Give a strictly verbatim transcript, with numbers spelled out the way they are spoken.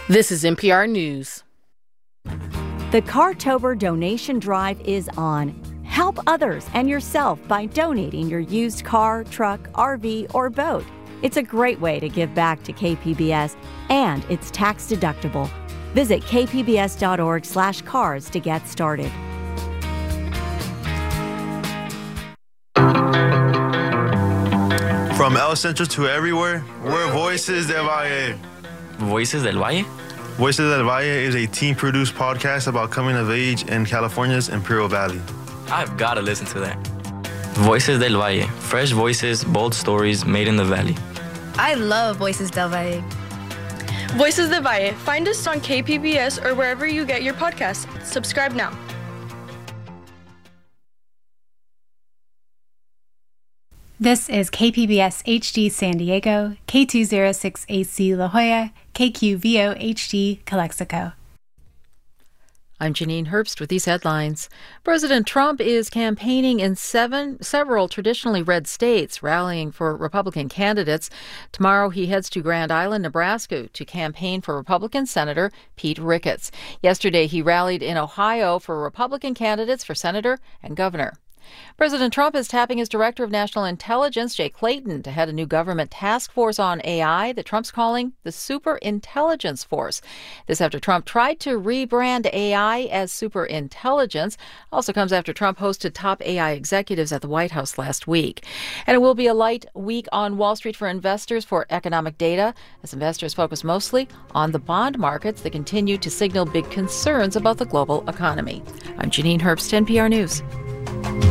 This is N P R News. The Cartober donation drive is on. Help others and yourself by donating your used car, truck, R V, or boat. It's a great way to give back to K P B S, and it's tax deductible. Visit kpbs.org slash cars to get started. From El Centro to everywhere, we're Voices del Valle. Voices del Valle? Voices del Valle is a team-produced podcast about coming of age in California's Imperial Valley. I've got to listen to that. Voices del Valle. Fresh voices, bold stories made in the valley. I love Voices del Valle. Voices del Valle. Find us on K P B S or wherever you get your podcasts. Subscribe now. This is K P B S H D San Diego, K two oh six A C La Jolla, K Q V O H D Calexico. I'm Janine Herbst with these headlines. President Trump is campaigning in seven several traditionally red states, rallying for Republican candidates. Tomorrow he heads to Grand Island, Nebraska, to campaign for Republican Senator Pete Ricketts. Yesterday he rallied in Ohio for Republican candidates for senator and governor. President Trump is tapping his Director of National Intelligence, Jay Clayton, to head a new government task force on A I that Trump's calling the Super Intelligence Force. This after Trump tried to rebrand A I as Super Intelligence. Also comes after Trump hosted top A I executives at the White House last week. And it will be a light week on Wall Street for investors for economic data, as investors focus mostly on the bond markets that continue to signal big concerns about the global economy. I'm Janine Herbst, N P R News.